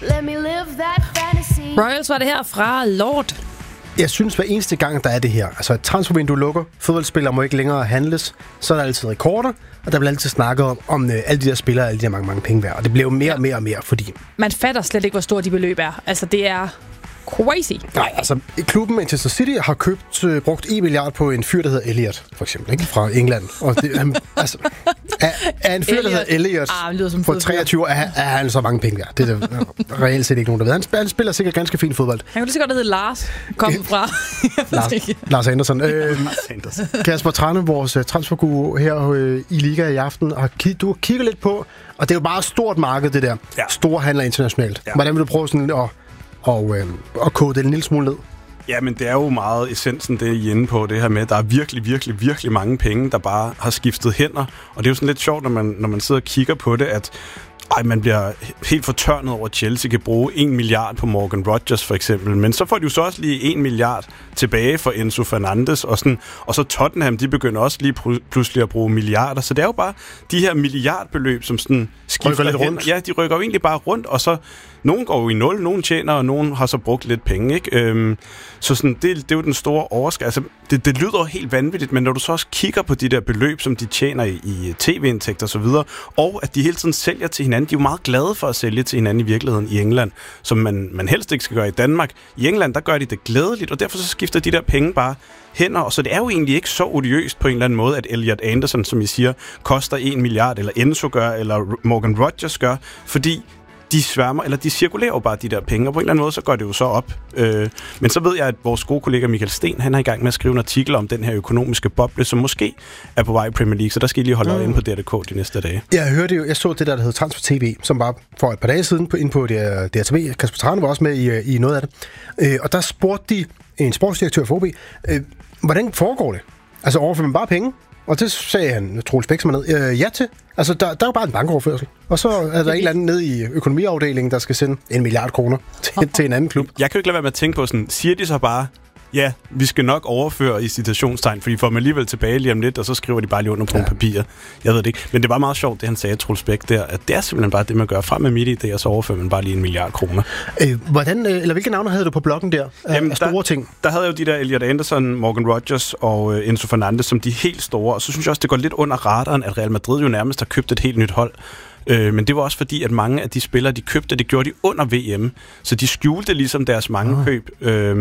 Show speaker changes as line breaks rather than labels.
Let me live that fantasy.
Royals var det her fra Lord.
Jeg synes, hver eneste gang, der er det her, altså et transfervindue lukker, fodboldspillere må ikke længere handles, så er der altid rekorder, og der bliver altid snakket om alle de der spillere, alle de der mange penge værd. Og det bliver jo mere og mere, fordi...
Man fatter slet ikke, hvor store de beløb er. Altså, det er crazy.
Nej, altså, klubben Manchester City har brugt 1 milliard på en fyr, der hedder Elliot, for eksempel, ikke? Fra England. Og det, altså, er en fyr, der hedder Elliot på 23 år, er han så mange penge værd. Det er der reelt set ikke nogen, der ved. Han spiller sikkert ganske fint fodbold.
Han kunne lige så godt, der hedder Lars, kom fra.
Lars Andersen. Kasper Tranne, vores transferguru her i Liga i aften, og du kigger lidt på, og det er jo bare et stort marked, det der. Ja. Store handler internationalt. Ja. Hvordan vil du prøve sådan og kode det en lille smule ned?
Ja, men det er jo meget essensen, det I er inde på, det her med, at der er virkelig mange penge, der bare har skiftet hænder. Og det er jo sådan lidt sjovt, når man sidder og kigger på det, at man bliver helt fortørnet over, at Chelsea kan bruge 1 milliard på Morgan Rodgers for eksempel. Men så får de jo så også lige 1 milliard tilbage for Enzo Fernandes. Og så Tottenham, de begynder også lige pludselig at bruge milliarder. Så det er jo bare de her milliardbeløb, som sådan skifter lidt rundt. Ja, de rykker jo egentlig bare rundt, og så nogen går jo i nul, nogen tjener, og nogen har så brugt lidt penge, ikke? Så sådan, det er jo den store overskab. Altså, det lyder helt vanvittigt, men når du så også kigger på de der beløb, som de tjener i tv-indtægter og så videre, og at de hele tiden sælger til hinanden, de er jo meget glade for at sælge til hinanden i virkeligheden i England, som man helst ikke skal gøre i Danmark. I England, der gør de det glædeligt, og derfor så skifter de der penge bare hænder, og så det er jo egentlig ikke så odiøst på en eller anden måde, at Elliot Anderson, som I siger, koster 1 milliard, eller Enzo gør, eller Morgan Rodgers gør, fordi de sværmer, eller de cirkulerer jo bare de der penge, og på en eller anden måde, så går det jo så op. Men så ved jeg, at vores gode kollega Michael Sten, han er i gang med at skrive en artikel om den her økonomiske boble, som måske er på vej i Premier League, så der skal I lige holde øje inde på DRTK de næste dage.
Jeg så det der hedder Transfer TV, som var for et par dage siden inde på DRTV. Kasper Trane var også med i noget af det. Og der spurgte de en sportsdirektør for OB, hvordan foregår det? Altså overfører man bare penge? Og det sagde han, Troels Bæksmann ned, ja til. Altså, der er jo bare en bankoverførsel. Og så er der en eller anden nede i økonomiafdelingen, der skal sende 1 milliard kroner til en anden klub.
Jeg kan jo ikke lade være med at tænke på sådan, siger de så bare, ja, vi skal nok overføre i citationstegn, fordi får man alligevel tilbage lige om lidt, og så skriver de bare lige under på nogle papirer. Jeg ved det ikke. Men det var meget sjovt, det han sagde, Troels Bæk der, at det er simpelthen bare det, man gør frem med MitID, og så overfører man bare lige 1 milliard kroner.
Hvilke navne havde du på bloggen der? Af store ting?
Der havde jeg jo de der Elliot Anderson, Morgan Rodgers og Enzo Fernandes som de helt store, og så synes jeg også, det går lidt under radaren, at Real Madrid jo nærmest har købt et helt nyt hold. Men det var også fordi, at mange af de spillere, de købte, det gjorde de under VM, så de skjulte ligesom deres mange køb.